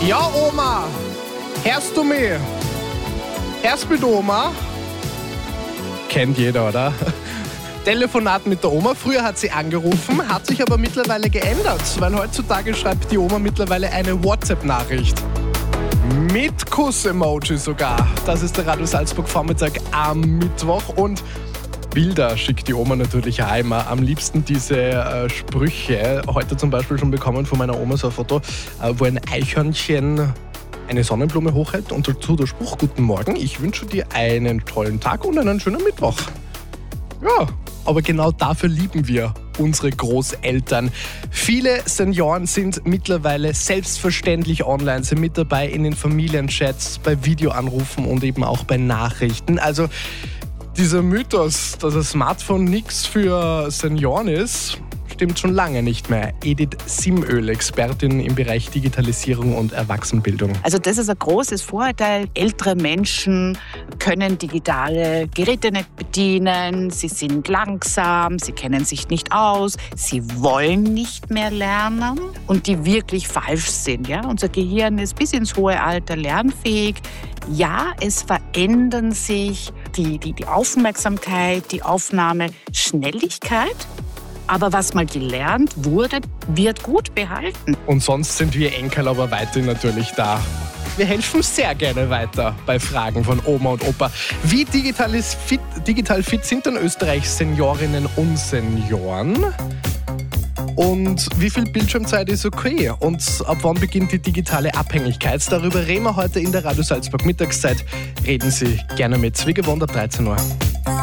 Ja, Oma, hörst du mich? Hörst du mich, Oma? Kennt jeder, oder? Telefonat mit der Oma. Früher hat sie angerufen, hat sich aber mittlerweile geändert, weil heutzutage schreibt die Oma mittlerweile eine WhatsApp-Nachricht. Mit Kuss-Emoji sogar. Das ist der Radio Salzburg Vormittag am Mittwoch und Bilder schickt die Oma natürlich auch immer. Am liebsten diese Sprüche. Heute zum Beispiel schon bekommen von meiner Oma so ein Foto, wo ein Eichhörnchen eine Sonnenblume hochhält und dazu der Spruch: Guten Morgen, ich wünsche dir einen tollen Tag und einen schönen Mittwoch. Ja, aber genau dafür lieben wir unsere Großeltern. Viele Senioren sind mittlerweile selbstverständlich online, sind mit dabei in den Familienchats, bei Videoanrufen und eben auch bei Nachrichten. Also dieser Mythos, dass ein Smartphone nichts für Senioren ist, stimmt schon lange nicht mehr. Edith Simöl, Expertin im Bereich Digitalisierung und Erwachsenenbildung. Also das ist ein großes Vorurteil. Ältere Menschen können digitale Geräte nicht bedienen, sie sind langsam, sie kennen sich nicht aus, sie wollen nicht mehr lernen und die wirklich falsch sind. Ja? Unser Gehirn ist bis ins hohe Alter lernfähig. Ja, es verändern sich die Aufmerksamkeit, die Aufnahmeschnelligkeit. Aber was mal gelernt wurde, wird gut behalten. Und sonst sind wir Enkel aber weiterhin natürlich da. Wir helfen sehr gerne weiter bei Fragen von Oma und Opa. Wie digital fit sind denn Österreichs Seniorinnen und Senioren? Und wie viel Bildschirmzeit ist okay? Und ab wann beginnt die digitale Abhängigkeit? Darüber reden wir heute in der Radio Salzburg Mittagszeit. Reden Sie gerne mit. Wie gewohnt ab 13 Uhr.